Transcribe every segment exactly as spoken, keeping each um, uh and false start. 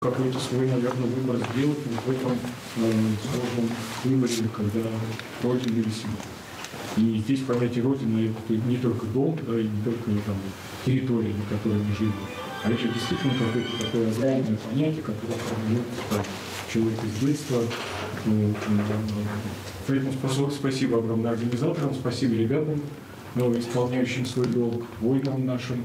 какой-то свой, наверное, выбор сделать в этом э, сложном выборе, когда Родина или семья. И здесь понятие Родина – это не только дом, да, и не только там, территория, на которой мы живем, а это действительно какое-то такое огромное понятие, которое формируется человек из детства. Ну, поэтому спасибо огромное организаторам, спасибо ребятам, исполняющим свой долг, воинам нашим.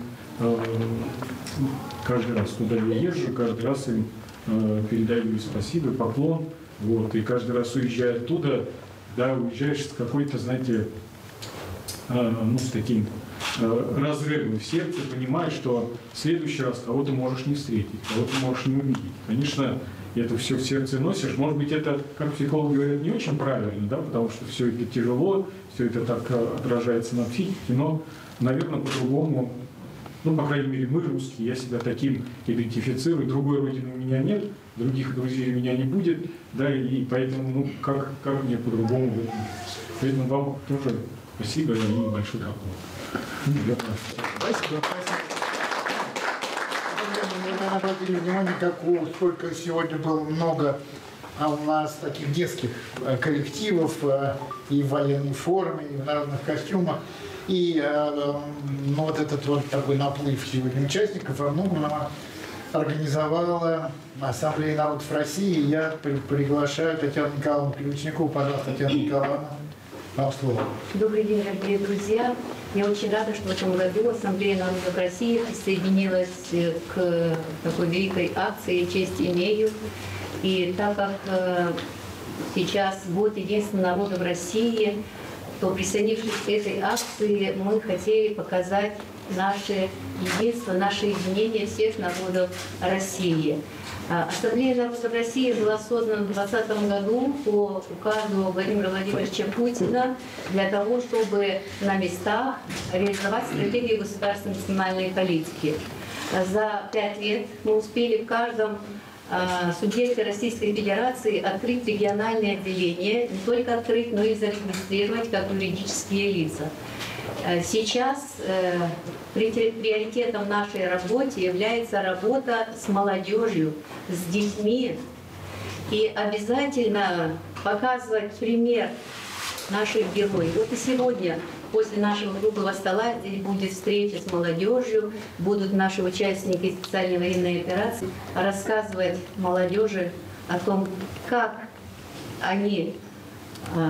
Каждый раз туда я езжу, каждый раз им э, передаю спасибо, поклон. Вот, и каждый раз уезжая оттуда, да, уезжаешь с какой-то, знаете, э, ну, с таким э, разрывом в сердце, понимаешь, что в следующий раз кого-то можешь не встретить, кого-то можешь не увидеть. Конечно, это все в сердце носишь. Может быть, это, как психологи говорят, не очень правильно, да, потому что все это тяжело, все это так отражается на психике, но, наверное, по-другому. Ну, по крайней мере, мы русские, я себя таким идентифицирую, другой родины у меня нет, других друзей у меня не будет, да, и поэтому, ну, как, как мне по-другому в этом. Поэтому вам тоже спасибо и большой поклон. Спасибо, спасибо. Мы обратили внимание, как у, сколько сегодня было много а у нас таких детских коллективов и в военной форме, и в народных костюмах. И ну, вот этот вот такой наплыв сегодня участников во многом организовала Ассамблея народов России. Я приглашаю Татьяну Николаевну Ключникову. Пожалуйста, Татьяна Николаевна, вам слово. Добрый день, дорогие друзья. Я очень рада, что в этом году Ассамблея народов России присоединилась к такой великой акции «Честь имею». И так как э, сейчас год единства народов России, то, присоединившись к этой акции, мы хотели показать наше единство, наше единение всех народов России. Ассамблея народов России была создана в двадцатом году по указу Владимира Владимировича Путина для того, чтобы на местах реализовать стратегию государственной национальной политики. За пять лет мы успели в каждом субъекты Российской Федерации открыть региональные отделения, не только открыть, но и зарегистрировать как юридические лица. Сейчас приоритетом в нашей работе является работа с молодежью, с детьми, и обязательно показывать пример наших героев. Вот и сегодня после нашего круглого стола здесь будет встреча с молодежью, будут наши участники специальной военной операции рассказывать молодежи о том, как они э,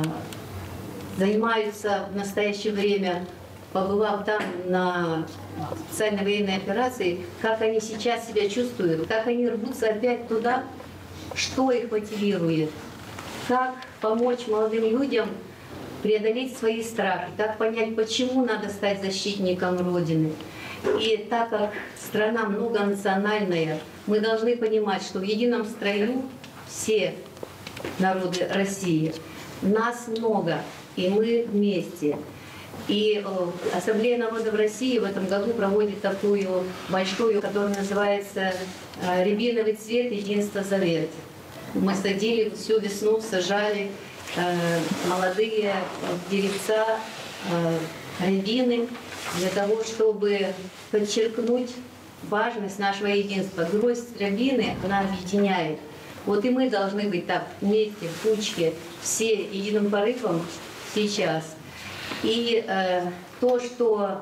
занимаются в настоящее время, побывав там на специальной военной операции, как они сейчас себя чувствуют, как они рвутся опять туда, что их мотивирует, как помочь молодым людям преодолеть свои страхи, как понять, почему надо стать защитником Родины. И так как страна многонациональная, мы должны понимать, что в едином строю все народы России. Нас много, и мы вместе. И Ассамблея народов России в этом году проводит такую большую, которая называется «Рябиновый цвет, единство, завет». Мы садили всю весну, сажали молодые деревца, рябины, для того, чтобы подчеркнуть важность нашего единства. Гроздь рябины, она объединяет. Вот и мы должны быть так вместе, в кучке, все единым порывом сейчас. И э, то, что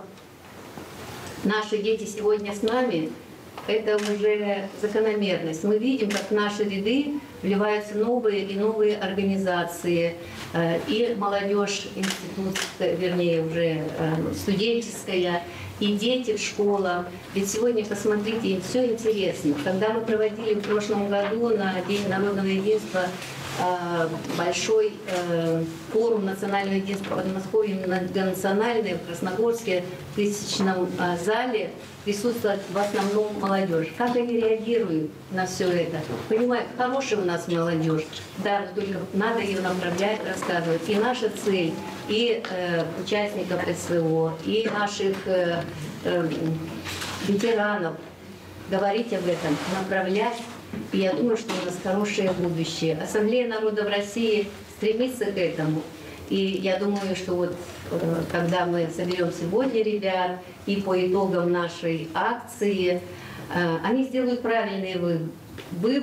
наши дети сегодня с нами, это уже закономерность. Мы видим, как в наши ряды вливаются новые и новые организации, и молодежь, институт, вернее, уже студенческая, и дети в школах. Ведь сегодня, посмотрите, им все интересно. Когда мы проводили в прошлом году на День народного единства большой форум национального единства в Подмосковье, многонациональный, в Красногорске, в тысячном зале, присутствует в основном молодежь. Как они реагируют на все это? Понимают, хорошая у нас молодежь, да, только надо ее направлять, рассказывать. И наша цель, и э, участников СВО, и наших э, э, ветеранов говорить об этом, направлять. И я думаю, что у нас хорошее будущее. Ассамблея народов России стремится к этому. И я думаю, что вот когда мы соберем сегодня ребят и по итогам нашей акции, они сделают правильный Вы